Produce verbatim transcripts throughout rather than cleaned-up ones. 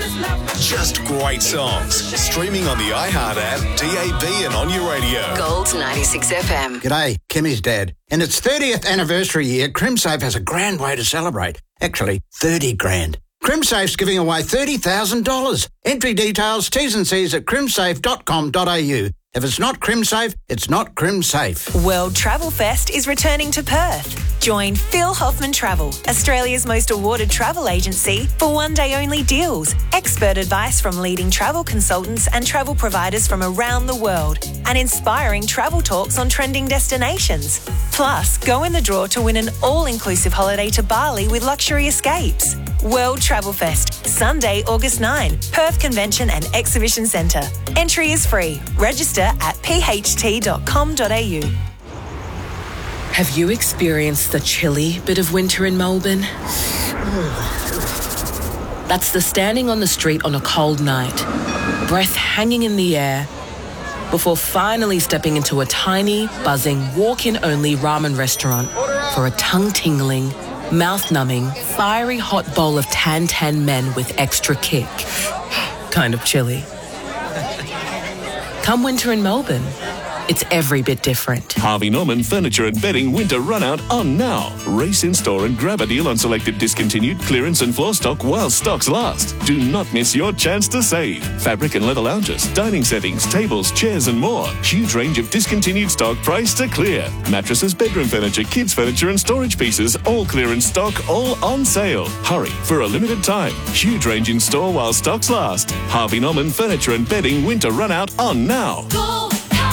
Just great songs. Streaming on the iHeart app, D A B and on your radio. Gold ninety-six F M. G'day, Kimmy's dad. In its thirtieth anniversary year, CrimSafe has a grand way to celebrate. Actually, thirty grand. CrimSafe's giving away thirty thousand dollars. Entry details, T's and C's at crimsafe dot com dot a u. If it's not CrimSafe, it's not CrimSafe. World Travel Fest is returning to Perth. Join Phil Hoffman Travel, Australia's most awarded travel agency, for one-day-only deals, expert advice from leading travel consultants and travel providers from around the world, and inspiring travel talks on trending destinations. Plus, go in the draw to win an all-inclusive holiday to Bali with luxury escapes. World Travel Fest, Sunday, August ninth, Perth Convention and Exhibition Centre. Entry is free. Register at p h t dot com dot a u. Have you experienced the chilly bit of winter in Melbourne? That's the standing on the street on a cold night, breath hanging in the air, before finally stepping into a tiny, buzzing, walk-in-only ramen restaurant for a tongue-tingling, mouth-numbing, fiery hot bowl of tan-tan men with extra kick. Kind of chilly. Come winter in Melbourne, it's every bit different. Harvey Norman Furniture and Bedding Winter Run Out on now. Race in store and grab a deal on selected discontinued, clearance and floor stock while stocks last. Do not miss your chance to save. Fabric and leather lounges, dining settings, tables, chairs and more. Huge range of discontinued stock priced to clear. Mattresses, bedroom furniture, kids furniture and storage pieces, all clearance stock, all on sale. Hurry for a limited time. Huge range in store while stocks last. Harvey Norman Furniture and Bedding Winter Run Out on now. Go!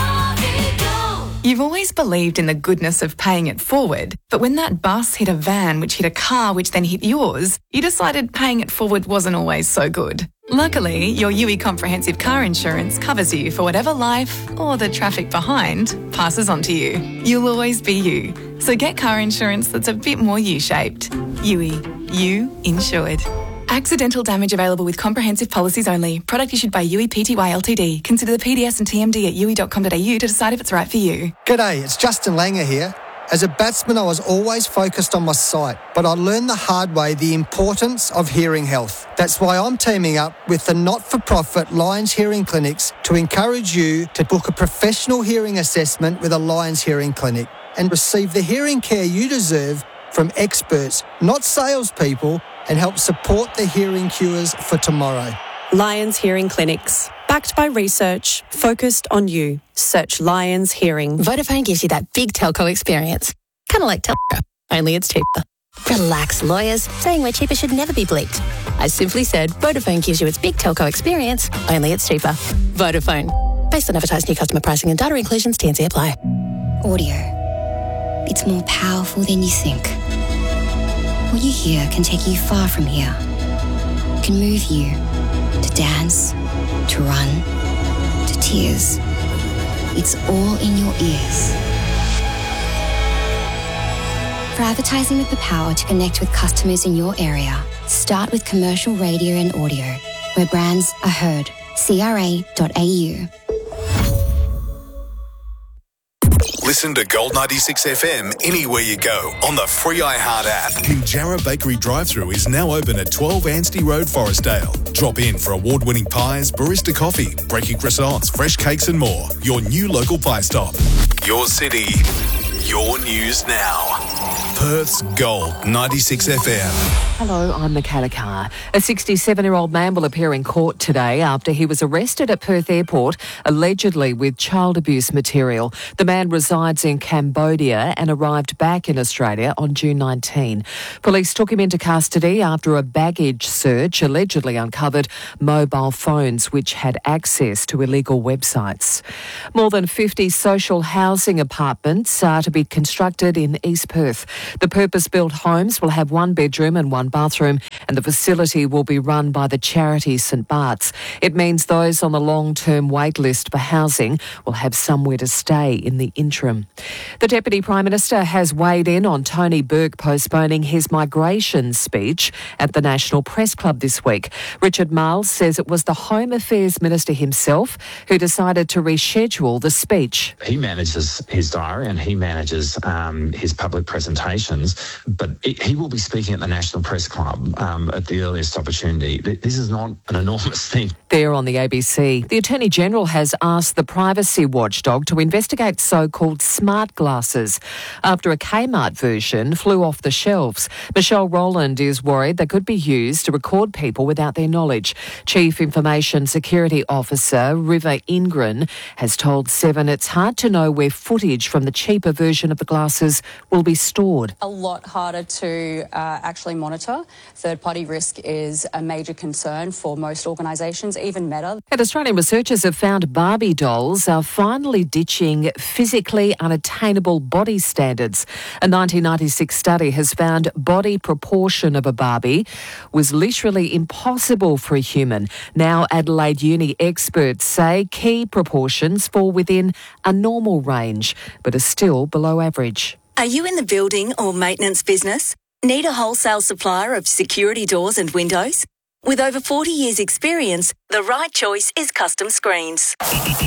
You've always believed in the goodness of paying it forward, but when that bus hit a van which hit a car which then hit yours, you decided paying it forward wasn't always so good. Luckily, your U I Comprehensive Car Insurance covers you for whatever life, or the traffic behind, passes on to you. You'll always be you. So get car insurance that's a bit more U-shaped. U I. You insured. Accidental damage available with comprehensive policies only. Product issued by U I P T Y Ltd. Consider the P D S and T M D at u i dot com dot a u to decide if it's right for you. G'day, it's Justin Langer here. As a batsman, I was always focused on my sight, but I learned the hard way the importance of hearing health. That's why I'm teaming up with the not-for-profit Lions Hearing Clinics to encourage you to book a professional hearing assessment with a Lions Hearing Clinic and receive the hearing care you deserve from experts, not salespeople, and help support the hearing cures for tomorrow. Lions Hearing Clinics. Backed by research, focused on you. Search Lions Hearing. Vodafone gives you that big telco experience. Kind of like telco, only it's cheaper. Relax, lawyers. Saying we're cheaper should never be bleeped. I simply said Vodafone gives you its big telco experience, only it's cheaper. Vodafone. Based on advertised new customer pricing and data inclusions, T and C apply. Audio. It's more powerful than you think. What you hear can take you far from here. It can move you to dance, to run, to tears. It's all in your ears. For advertising with the power to connect with customers in your area, start with commercial radio and audio, where brands are heard. C R A dot A U. Listen to Gold ninety-six F M anywhere you go on the free iHeart app. Pinjarra Bakery drive-thru is now open at twelve Anstey Road, Forestdale. Drop in for award-winning pies, barista coffee, breaking croissants, fresh cakes and more. Your new local pie stop. Your city, your news now. Perth's Gold ninety-six F M. Hello, I'm Michaela Carr. A sixty-seven-year-old man will appear in court today after he was arrested at Perth Airport, allegedly with child abuse material. The man resides in Cambodia and arrived back in Australia on June nineteenth. Police took him into custody after a baggage search allegedly uncovered mobile phones which had access to illegal websites. More than fifty social housing apartments are to be constructed in East Perth. The purpose-built homes will have one bedroom and one bathroom, and the facility will be run by the charity St Bart's. It means those on the long-term wait list for housing will have somewhere to stay in the interim. The Deputy Prime Minister has weighed in on Tony Burke postponing his migration speech at the National Press Club this week. Richard Marles says it was the Home Affairs Minister himself who decided to reschedule the speech. He manages his diary and he manages um, his public presentations, but it, he will be speaking at the National Press press club um, at the earliest opportunity. This is not an enormous thing. There on the A B C, the Attorney-General has asked the privacy watchdog to investigate so-called smart glasses after a Kmart version flew off the shelves. Michelle Rowland is worried they could be used to record people without their knowledge. Chief Information Security Officer River Ingren has told Seven it's hard to know where footage from the cheaper version of the glasses will be stored. A lot harder to uh, actually monitor. Third-party risk is a major concern for most organisations, even Meta. And Australian researchers have found Barbie dolls are finally ditching physically unattainable body standards. A nineteen ninety-six study has found body proportion of a Barbie was literally impossible for a human. Now Adelaide Uni experts say key proportions fall within a normal range, but are still below average. Are you in the building or maintenance business? Need a wholesale supplier of security doors and windows? With over forty years' experience, the right choice is Custom Screens.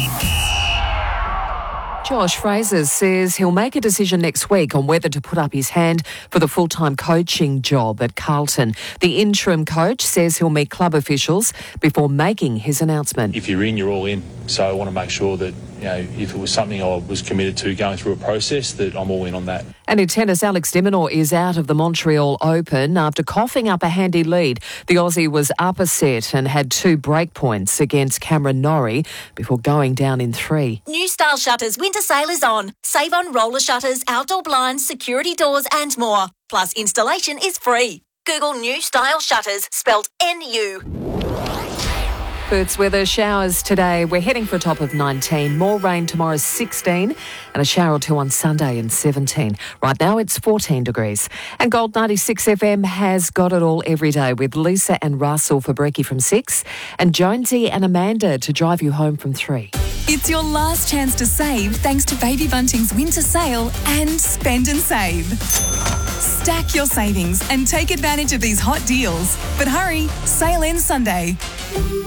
Josh Fraser says he'll make a decision next week on whether to put up his hand for the full-time coaching job at Carlton. The interim coach says he'll meet club officials before making his announcement. If you're in, you're all in. So I want to make sure that, you know, if it was something I was committed to going through a process, that I'm all in on that. And in tennis, Alex de Minaur is out of the Montreal Open after coughing up a handy lead. The Aussie was up a set and had two break points against Cameron Norrie before going down in three. New Style Shutters winter sale is on. Save on roller shutters, outdoor blinds, security doors and more. Plus installation is free. Google New Style Shutters, spelled N U. Perth's weather, showers today. We're heading for a top of nineteen. More rain tomorrow, sixteen. And a shower or two on Sunday and seventeen. Right now it's fourteen degrees. And Gold ninety-six F M has got it all every day with Lisa and Russell for brekkie from six and Jonesy and Amanda to drive you home from three. It's your last chance to save thanks to Baby Bunting's winter sale and Spend and Save. Stack your savings and take advantage of these hot deals. But hurry, sale ends Sunday.